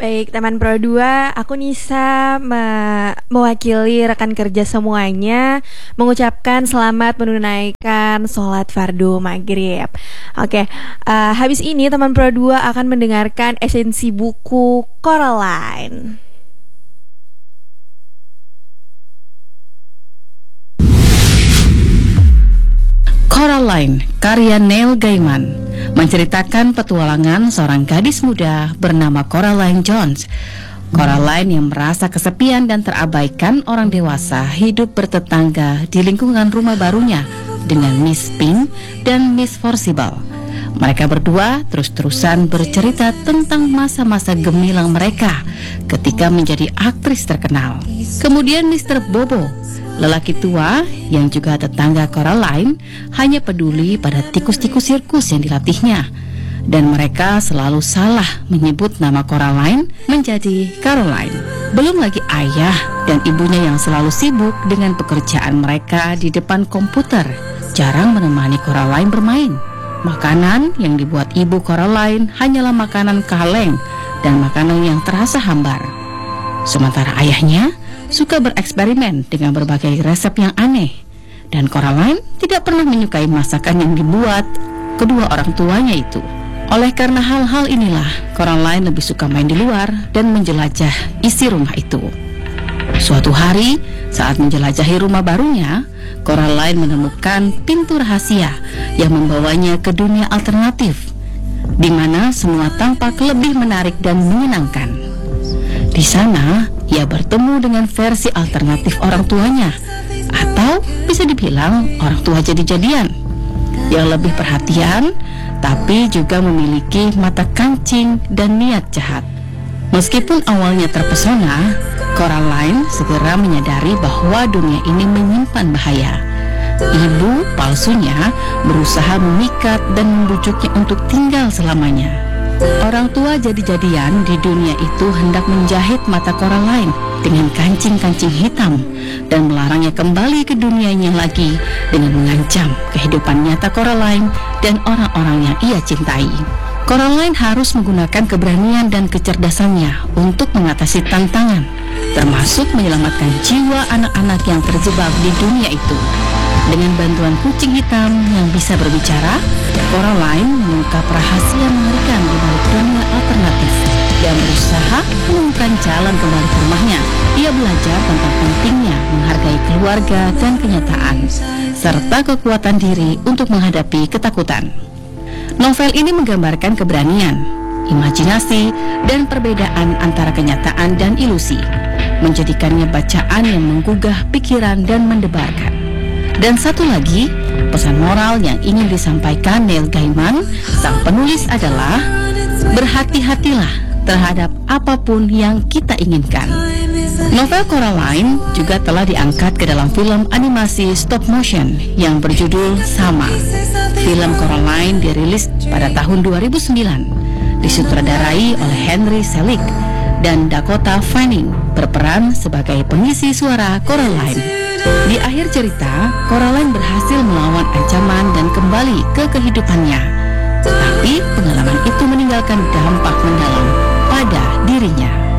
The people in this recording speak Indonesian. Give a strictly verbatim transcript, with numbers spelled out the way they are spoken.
Baik, teman Pro dua, aku Nisa me- mewakili rekan kerja semuanya mengucapkan selamat menunaikan sholat fardu maghrib. Oke, eh, habis ini teman Pro dua akan mendengarkan esensi buku Coraline. Coraline, karya Neil Gaiman, menceritakan petualangan seorang gadis muda bernama Coraline Jones. Coraline yang merasa kesepian dan terabaikan orang dewasa hidup bertetangga di lingkungan rumah barunya dengan Miss Pink dan Miss Forcible. Mereka berdua terus-terusan bercerita tentang masa-masa gemilang mereka ketika menjadi aktris terkenal. Kemudian mister Bobo, lelaki tua yang juga tetangga Coraline, hanya peduli pada tikus-tikus sirkus yang dilatihnya. Dan mereka selalu salah menyebut nama Coraline menjadi Caroline. Belum lagi ayah dan ibunya yang selalu sibuk dengan pekerjaan mereka di depan komputer, jarang menemani Coraline bermain. Makanan yang dibuat ibu Coraline hanyalah makanan kaleng dan makanan yang terasa hambar. Sementara ayahnya suka bereksperimen dengan berbagai resep yang aneh, dan Coraline tidak pernah menyukai masakan yang dibuat kedua orang tuanya itu. Oleh karena hal-hal inilah, Coraline lebih suka main di luar dan menjelajah isi rumah itu. Suatu hari, saat menjelajahi rumah barunya, Coraline menemukan pintu rahasia yang membawanya ke dunia alternatif, di mana semua tampak lebih menarik dan menyenangkan. Di sana, ia bertemu dengan versi alternatif orang tuanya, atau bisa dibilang orang tua jadi-jadian, yang lebih perhatian, tapi juga memiliki mata kancing dan niat jahat. Meskipun awalnya terpesona, Coraline segera menyadari bahwa dunia ini menyimpan bahaya. Ibu palsunya berusaha memikat dan membujuknya untuk tinggal selamanya. Orang tua jadi-jadian di dunia itu hendak menjahit mata Coraline dengan kancing-kancing hitam dan melarangnya kembali ke dunianya lagi dengan mengancam kehidupan nyata Coraline dan orang-orang yang ia cintai. Coraline harus menggunakan keberanian dan kecerdasannya untuk mengatasi tantangan, termasuk menyelamatkan jiwa anak-anak yang terjebak di dunia itu. Dengan bantuan kucing hitam yang bisa berbicara, Coraline mengungkap rahasia mengerikan di balik dunia alternatif. Dia berusaha menemukan jalan kembali ke rumahnya. Ia belajar tentang pentingnya menghargai keluarga dan kenyataan, serta kekuatan diri untuk menghadapi ketakutan. Novel ini menggambarkan keberanian, imajinasi, dan perbedaan antara kenyataan dan ilusi, menjadikannya bacaan yang menggugah pikiran dan mendebarkan. Dan satu lagi, pesan moral yang ingin disampaikan Neil Gaiman, sang penulis adalah berhati-hatilah terhadap apapun yang kita inginkan. Novel Coraline juga telah diangkat ke dalam film animasi stop motion yang berjudul sama. Film Coraline dirilis pada tahun dua ribu sembilan, disutradarai oleh Henry Selick, dan Dakota Fanning berperan sebagai pengisi suara Coraline. Di akhir cerita, Coraline berhasil melawan ancaman dan kembali ke kehidupannya. Tetapi pengalaman itu meninggalkan dampak mendalam pada dirinya.